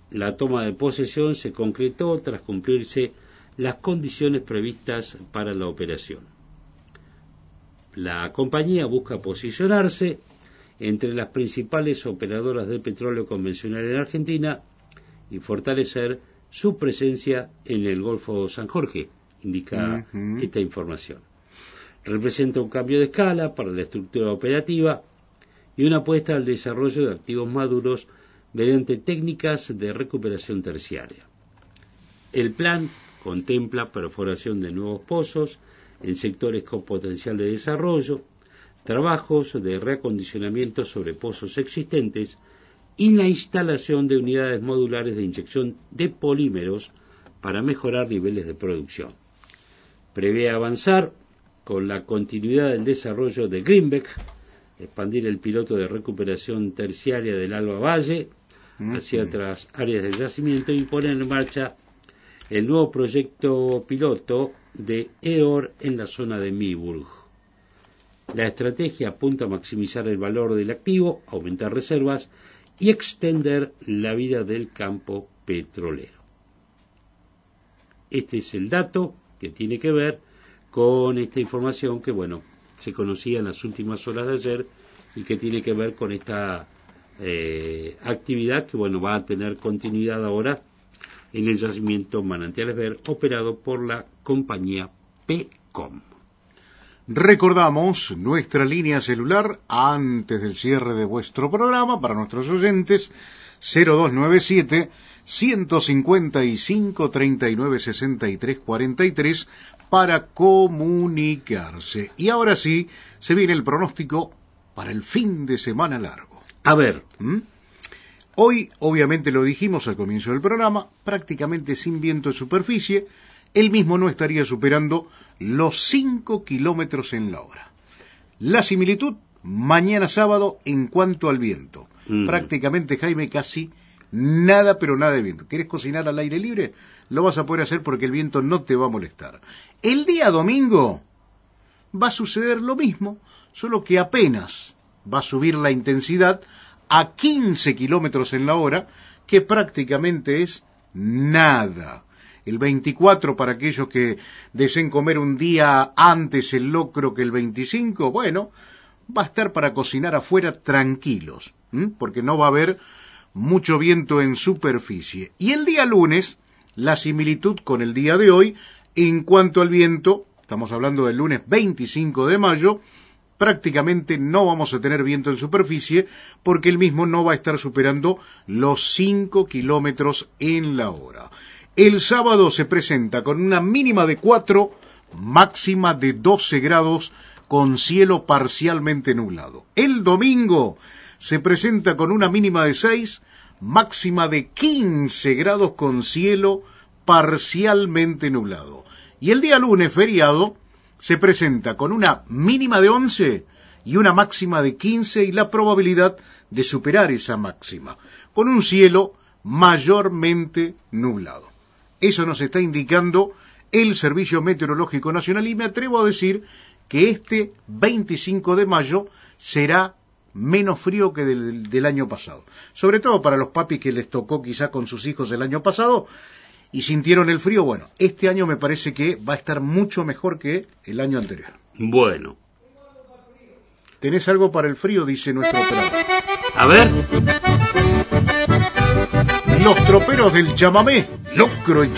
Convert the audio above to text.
La toma de posesión se concretó tras cumplirse las condiciones previstas para la operación. La compañía busca posicionarse entre las principales operadoras de petróleo convencional en Argentina y fortalecer su presencia en el Golfo San Jorge, indica esta información. Representa un cambio de escala para la estructura operativa y una apuesta al desarrollo de activos maduros mediante técnicas de recuperación terciaria. El plan contempla perforación de nuevos pozos en sectores con potencial de desarrollo, trabajos de reacondicionamiento sobre pozos existentes y la instalación de unidades modulares de inyección de polímeros para mejorar niveles de producción. Prevé avanzar con la continuidad del desarrollo de Greenbeck, expandir el piloto de recuperación terciaria del Alba Valle hacia otras áreas del yacimiento y poner en marcha el nuevo proyecto piloto de EOR en la zona de Miburg. La estrategia apunta a maximizar el valor del activo, aumentar reservas y extender la vida del campo petrolero. Este es el dato que tiene que ver con esta información que, se conocía en las últimas horas de ayer y que tiene que ver con esta actividad que, va a tener continuidad ahora en el yacimiento Manantiales Ver, operado por la compañía PECOM. Recordamos nuestra línea celular antes del cierre de vuestro programa para nuestros oyentes 0297 155 39 63 43 para comunicarse. Y ahora sí, se viene el pronóstico para el fin de semana largo. A ver. Hoy, obviamente lo dijimos al comienzo del programa, prácticamente sin viento de superficie, el mismo no estaría superando los 5 kilómetros en la hora. La similitud, mañana sábado, en cuanto al viento. Prácticamente, Jaime, casi nada, pero nada de viento. ¿Querés cocinar al aire libre? Lo vas a poder hacer porque el viento no te va a molestar. El día domingo va a suceder lo mismo, solo que apenas va a subir la intensidad a 15 kilómetros en la hora, que prácticamente es nada. El 24 para aquellos que deseen comer un día antes el locro que el 25, va a estar para cocinar afuera tranquilos, porque no va a haber mucho viento en superficie. Y el día lunes, la similitud con el día de hoy, en cuanto al viento, estamos hablando del lunes 25 de mayo, prácticamente no vamos a tener viento en superficie porque el mismo no va a estar superando los 5 kilómetros en la hora. El sábado se presenta con una mínima de 4, máxima de 12 grados con cielo parcialmente nublado. El domingo se presenta con una mínima de 6, máxima de 15 grados con cielo parcialmente nublado. Y el día lunes, feriado, se presenta con una mínima de 11 y una máxima de 15 y la probabilidad de superar esa máxima, con un cielo mayormente nublado. Eso nos está indicando el Servicio Meteorológico Nacional y me atrevo a decir que este 25 de mayo será menos frío que del año pasado. Sobre todo para los papis que les tocó quizá con sus hijos el año pasado y sintieron el frío. Este año me parece que va a estar mucho mejor que el año anterior. Bueno. ¿Tenés algo para el frío? Dice nuestro operador. A ver. Los troperos del chamamé, locro y